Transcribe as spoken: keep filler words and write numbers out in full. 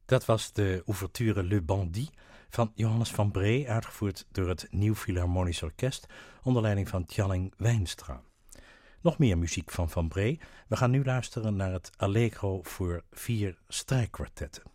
Dat was de ouverture Le Bandit van Johannes van Bree, uitgevoerd door het Nieuw Philharmonisch Orkest onder leiding van Tjalling Wijnstra. Nog meer muziek van Van Bree. We gaan nu luisteren naar het Allegro voor vier strijkkwartetten.